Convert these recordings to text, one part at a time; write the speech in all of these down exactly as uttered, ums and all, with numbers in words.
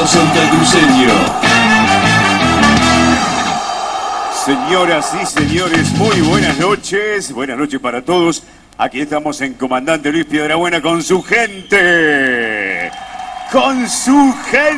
pueblo santacruceño. Señoras y señores, muy buenas noches. Buenas noches para todos. Aquí estamos en Comandante Luis Piedrabuena con su gente. Con su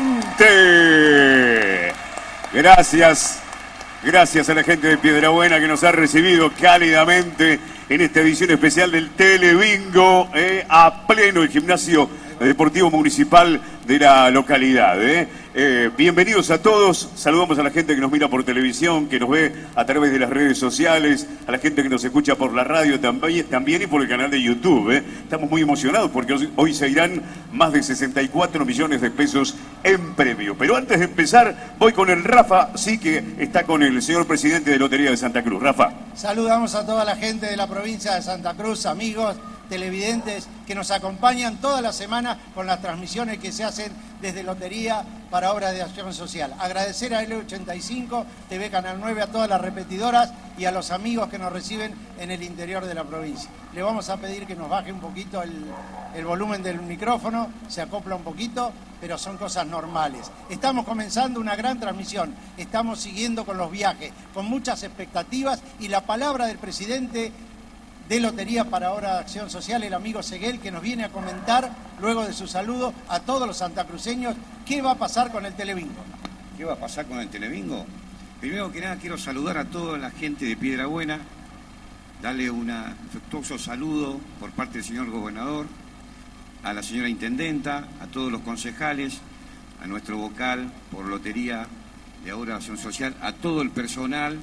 gente. Gracias. Gracias a la gente de Piedrabuena que nos ha recibido cálidamente en esta edición especial del Telebingo, eh, a pleno el gimnasio deportivo municipal de la localidad. Eh. Eh, bienvenidos a todos, saludamos a la gente que nos mira por televisión, que nos ve a través de las redes sociales, a la gente que nos escucha por la radio también, también y por el canal de YouTube. Eh. Estamos muy emocionados porque hoy, hoy se irán más de sesenta y cuatro millones de pesos en premio. Pero antes de empezar, voy con el Rafa, sí que está con el señor presidente de Lotería de Santa Cruz. Rafa. Saludamos a toda la gente de la provincia de Santa Cruz, amigos, televidentes que nos acompañan toda la semana con las transmisiones que se hacen desde Lotería para Obras de Acción Social. Agradecer a L ochenta y cinco, T V Canal nueve, a todas las repetidoras y a los amigos que nos reciben en el interior de la provincia. Le vamos a pedir que nos baje un poquito el, el volumen del micrófono, se acopla un poquito, pero son cosas normales. Estamos comenzando una gran transmisión, estamos siguiendo con los viajes, con muchas expectativas, y la palabra del presidente de Lotería para Obras de Acción Social, el amigo Seguel, que nos viene a comentar, luego de su saludo a todos los santacruceños, qué va a pasar con el Telebingo. ¿Qué va a pasar con el Telebingo? Primero que nada quiero saludar a toda la gente de Piedrabuena, darle un afectuoso saludo por parte del señor gobernador, a la señora intendenta, a todos los concejales, a nuestro vocal por Lotería de Obras de Acción Social, a todo el personal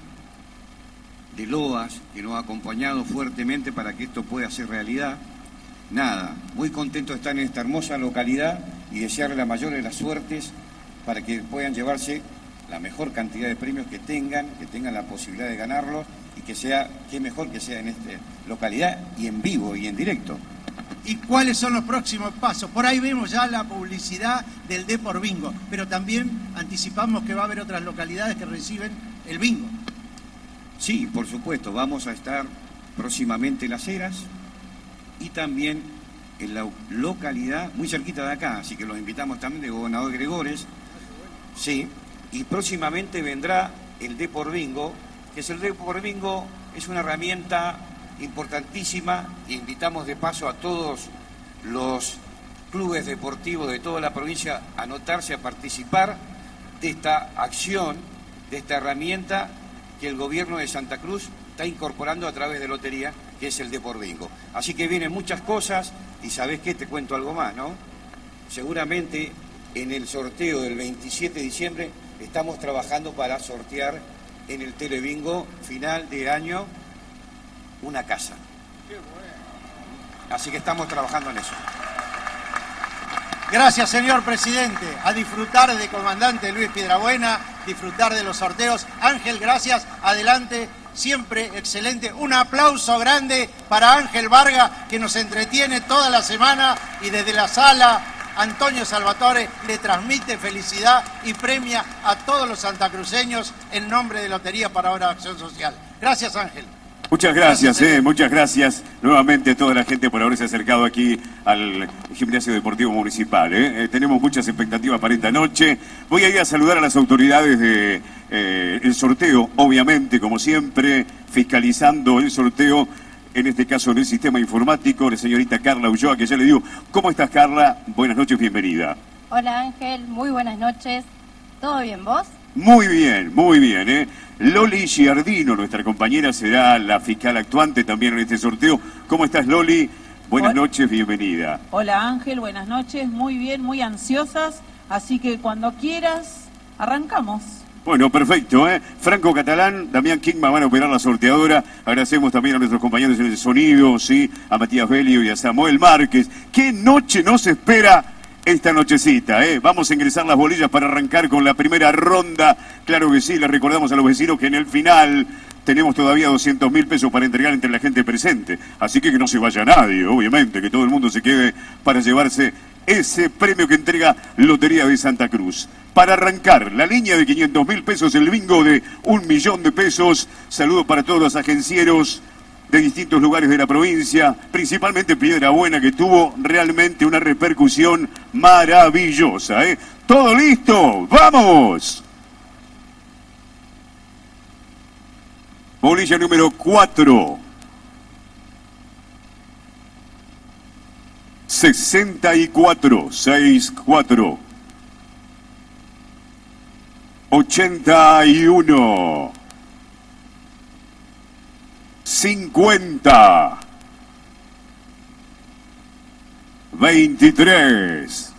de Loas, que nos ha acompañado fuertemente para que esto pueda ser realidad. Nada, muy contento de estar en esta hermosa localidad y desearle la mayor de las suertes para que puedan llevarse la mejor cantidad de premios que tengan, que tengan la posibilidad de ganarlos, y que sea, qué mejor que sea en esta localidad y en vivo y en directo. ¿Y cuáles son los próximos pasos? Por ahí vemos ya la publicidad del Depor Bingo, pero también anticipamos que va a haber otras localidades que reciben el bingo. Sí, por supuesto, vamos a estar próximamente en Las Heras y también en la localidad muy cerquita de acá, así que los invitamos también, de Gobernador Gregores. Sí, y próximamente vendrá el Depor Bingo, que es el Depor Bingo, es una herramienta importantísima, e invitamos de paso a todos los clubes deportivos de toda la provincia a anotarse, a participar de esta acción, de esta herramienta que el gobierno de Santa Cruz está incorporando a través de Lotería, que es el Depor Bingo. Así que vienen muchas cosas, y ¿sabés qué? Te cuento algo más, ¿no? Seguramente en el sorteo del veintisiete de diciembre estamos trabajando para sortear en el Telebingo final de año una casa. Así que estamos trabajando en eso. Gracias, señor presidente. A disfrutar de Comandante Luis Piedrabuena, disfrutar de los sorteos. Ángel, gracias. Adelante, siempre excelente. Un aplauso grande para Ángel Vargas, que nos entretiene toda la semana, y desde la sala Antonio Salvatore le transmite felicidad y premia a todos los santacruceños en nombre de Lotería para Obras de Acción Social. Gracias, Ángel. Muchas gracias, gracias eh, muchas gracias nuevamente a toda la gente por haberse acercado aquí al Gimnasio Deportivo Municipal. Eh. Eh, tenemos muchas expectativas para esta noche. Voy a ir a saludar a las autoridades del de, eh, sorteo, obviamente, como siempre, fiscalizando el sorteo, en este caso en el sistema informático, la señorita Carla Ulloa, que ya le digo, ¿cómo estás, Carla? Buenas noches, bienvenida. Hola, Ángel, muy buenas noches. ¿Todo bien, vos? Muy bien, muy bien, ¿eh? Loli Giardino, nuestra compañera, será la fiscal actuante también en este sorteo. ¿Cómo estás, Loli? Buenas Hola. noches, bienvenida. Hola, Ángel, buenas noches. Muy bien, muy ansiosas. Así que cuando quieras, arrancamos. Bueno, perfecto, ¿eh? Franco Catalán, Damián Kingma van a operar la sorteadora. Agradecemos también a nuestros compañeros en el sonido, ¿sí? A Matías Belio y a Samuel Márquez. ¿Qué noche nos espera esta nochecita, eh? Vamos a ingresar las bolillas para arrancar con la primera ronda. Claro que sí, les recordamos a los vecinos que en el final tenemos todavía doscientos mil pesos para entregar entre la gente presente. Así que que no se vaya nadie, obviamente, que todo el mundo se quede para llevarse ese premio que entrega Lotería de Santa Cruz. Para arrancar, la línea de quinientos mil pesos, el bingo de un millón de pesos. Saludos para todos los agencieros de distintos lugares de la provincia, principalmente Piedra Buena, que tuvo realmente una repercusión maravillosa. ¿eh? ¿Todo listo? ¡Vamos! Bolilla número cuatro. sesenta y cuatro, sesenta y cuatro. ochenta y uno. cincuenta. veintitrés.